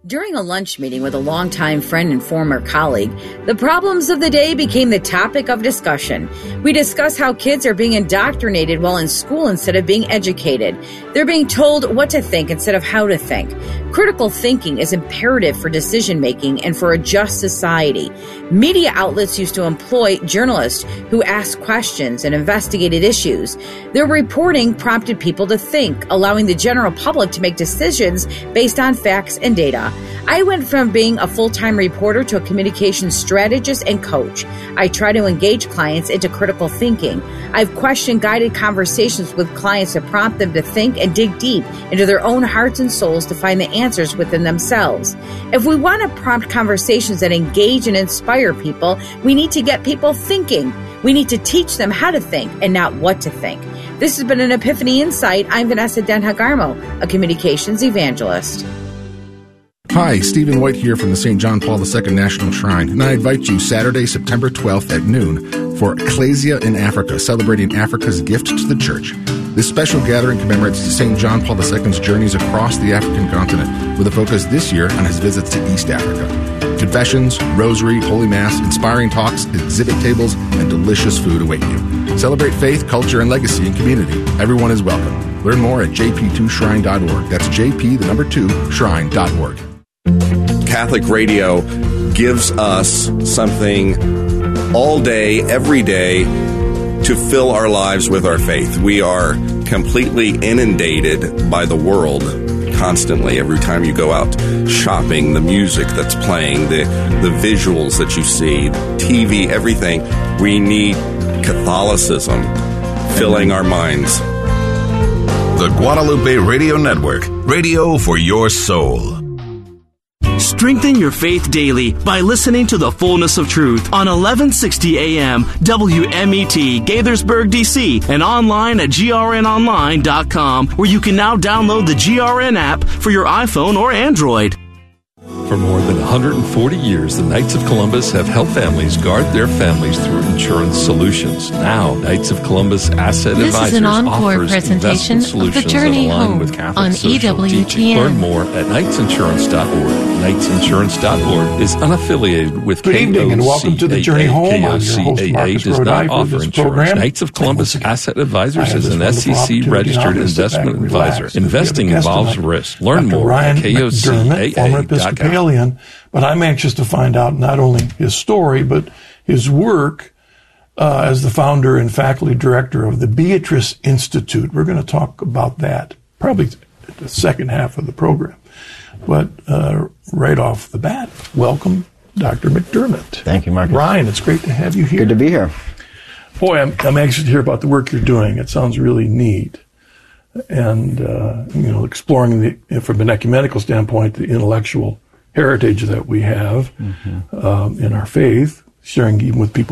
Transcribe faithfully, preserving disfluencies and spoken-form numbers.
During a lunch meeting with a longtime friend and former colleague, the problems of the day became the topic of discussion. We discussed how kids are being indoctrinated while in school instead of being educated. They're being told what to think instead of how to think. Critical thinking is imperative for decision making and for a just society. Media outlets used to employ journalists who asked questions and investigated issues. Their reporting prompted people to think, allowing the general public to make decisions based on facts and data. I went from being a full-time reporter to a communications strategist and coach. I try to engage clients into critical thinking. I've questioned guided conversations with clients to prompt them to think and dig deep into their own hearts and souls to find the answers within themselves. If we want to prompt conversations that engage and inspire people, we need to get people thinking. We need to teach them how to think and not what to think. This has been an Epiphany Insight. I'm Vanessa Denhagarmo, a communications evangelist. Hi, Stephen White here from the Saint John Paul the Second National Shrine, and I invite you Saturday, September twelfth at noon for Ecclesia in Africa, celebrating Africa's gift to the church. This special gathering commemorates Saint John Paul the Second's journeys across the African continent, with a focus this year on his visits to East Africa. Confessions, rosary, holy mass, inspiring talks, exhibit tables, and delicious food await you. Celebrate faith, culture, and legacy in community. Everyone is welcome. Learn more at j p two shrine dot org. That's J P, the number two, shrine dot org. Catholic radio gives us something all day, every day, to fill our lives with our faith. We are completely inundated by the world constantly. Every time you go out shopping, the music that's playing, the, the visuals that you see, T V, everything. We need Catholicism filling our minds. The Guadalupe Radio Network, radio for your soul. Strengthen your faith daily by listening to The Fullness of Truth on eleven sixty A M W M E T Gaithersburg, D C, and online at G R N online dot com, where you can now download the G R N app for your iPhone or Android. For more than one hundred forty years, the Knights of Columbus have helped families guard their families through insurance solutions. Now, Knights of Columbus Asset this Advisors is an encore offers presentation investment of The solutions Journey that align Home with Catholic on social E W T N. teaching. Learn more at knights insurance dot org. knights insurance dot org is unaffiliated with Good K O C A A. evening and welcome to The Journey Home. I'm your host, Marcus does Rodi, not for offer this insurance. program. Knights of Columbus again, Asset Advisors is an this S E C wonderful registered opportunity now to sit back investment and advisor. relax. Investing We have a guest involves tonight, risk. Learn Doctor more Ryan at K O C A McDermott, former A dot com. Episcopalian, but I'm anxious to find out not only his story, but his work uh, as the founder and faculty director of the Beatrice Institute. We're going to talk about that probably the second half of the program. But uh, right off the bat, welcome, Doctor McDermott. Thank you, Marcus. Ryan, it's great to have you here. Good to be here. Boy, I'm, I'm anxious to hear about the work you're doing. It sounds really neat. And, uh, you know, exploring, the, from an ecumenical standpoint, the intellectual heritage that we have mm-hmm. um, in our faith, sharing even with people